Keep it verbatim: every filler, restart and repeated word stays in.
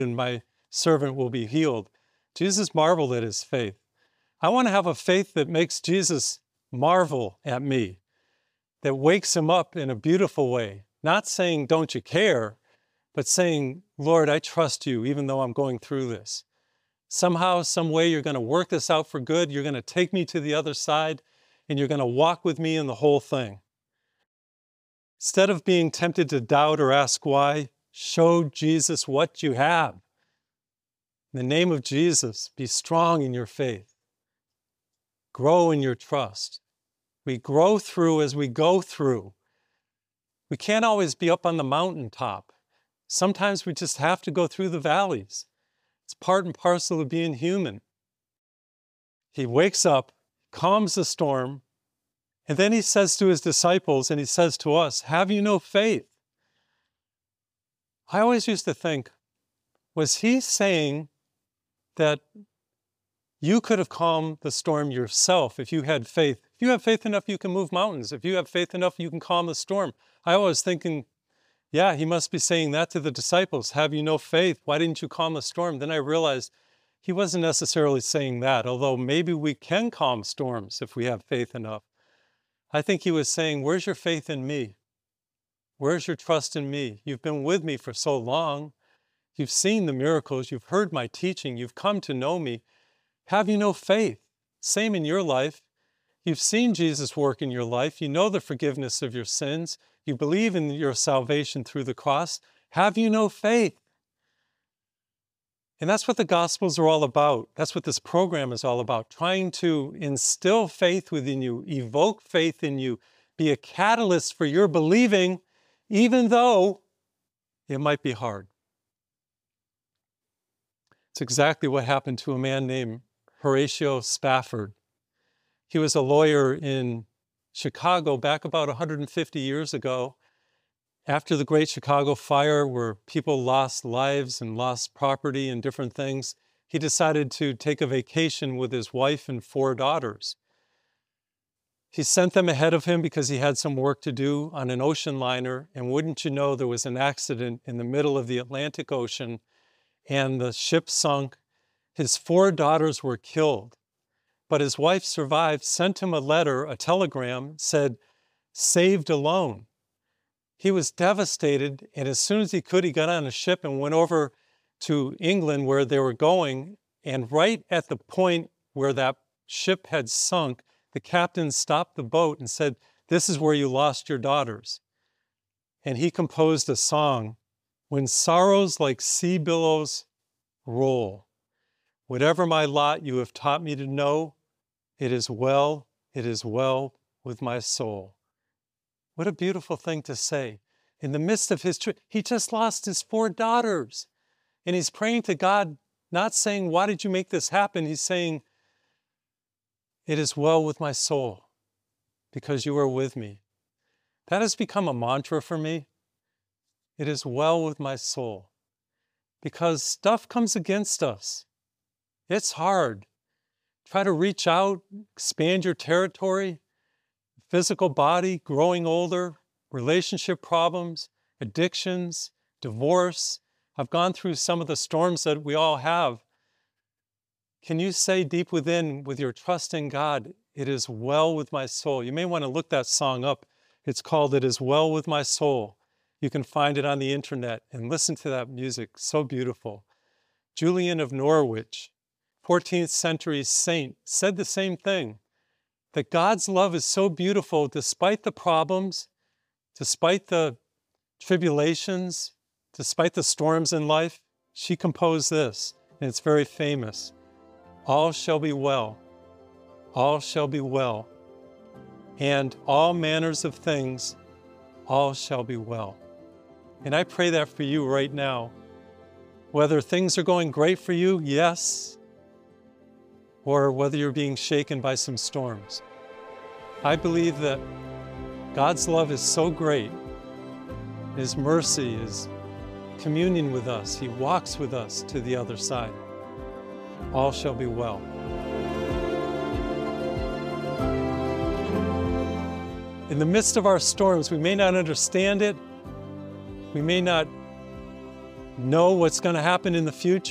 and my servant will be healed. Jesus marveled at his faith. I want to have a faith that makes Jesus marvel at me, that wakes him up in a beautiful way. Not saying, don't you care, but saying, Lord, I trust you even though I'm going through this. Somehow, some way, you're going to work this out for good. You're going to take me to the other side, and you're going to walk with me in the whole thing. Instead of being tempted to doubt or ask why, show Jesus what you have. In the name of Jesus, be strong in your faith. Grow in your trust. We grow through as we go through. We can't always be up on the mountaintop. Sometimes we just have to go through the valleys. It's part and parcel of being human. He wakes up, calms the storm, and then he says to his disciples, and he says to us, have you no faith? I always used to think, was he saying that you could have calmed the storm yourself if you had faith? If you have faith enough, you can move mountains. If you have faith enough, you can calm the storm. I was thinking, yeah, he must be saying that to the disciples. Have you no faith? Why didn't you calm the storm? Then I realized he wasn't necessarily saying that, although maybe we can calm storms if we have faith enough. I think he was saying, where's your faith in me? Where's your trust in me? You've been with me for so long. You've seen the miracles. You've heard my teaching. You've come to know me. Have you no faith? Same in your life. You've seen Jesus work in your life. You know the forgiveness of your sins. You believe in your salvation through the cross. Have you no faith? And that's what the Gospels are all about. That's what this program is all about, trying to instill faith within you, evoke faith in you, be a catalyst for your believing, even though it might be hard. It's exactly what happened to a man named Horatio Spafford. He was a lawyer in Chicago back about one hundred fifty years ago. After the Great Chicago Fire, where people lost lives and lost property and different things, he decided to take a vacation with his wife and four daughters. He sent them ahead of him because he had some work to do on an ocean liner, and wouldn't you know, there was an accident in the middle of the Atlantic Ocean, and the ship sunk. His four daughters were killed, but his wife survived, sent him a letter, a telegram, said, saved alone. He was devastated, and as soon as he could, he got on a ship and went over to England where they were going, and right at the point where that ship had sunk, the captain stopped the boat and said, this is where you lost your daughters. And he composed a song, when sorrows like sea billows roll, whatever my lot you have taught me to know, it is well, it is well with my soul. What a beautiful thing to say. In the midst of his trip, he just lost his four daughters. And he's praying to God, not saying, why did you make this happen? He's saying, it is well with my soul because you are with me. That has become a mantra for me. It is well with my soul because stuff comes against us. It's hard. Try to reach out, expand your territory. Physical body, growing older, relationship problems, addictions, divorce. I've gone through some of the storms that we all have. Can you say deep within, with your trust in God, it is well with my soul? You may want to look that song up. It's called It Is Well With My Soul. You can find it on the internet and listen to that music. So beautiful. Julian of Norwich, fourteenth century saint, said the same thing. That God's love is so beautiful despite the problems, despite the tribulations, despite the storms in life. She composed this, and it's very famous. All shall be well, all shall be well, and all manners of things, all shall be well. And I pray that for you right now. Whether things are going great for you, yes, or whether you're being shaken by some storms. I believe that God's love is so great. His mercy is communion with us. He walks with us to the other side. All shall be well. In the midst of our storms, we may not understand it. We may not know what's going to happen in the future.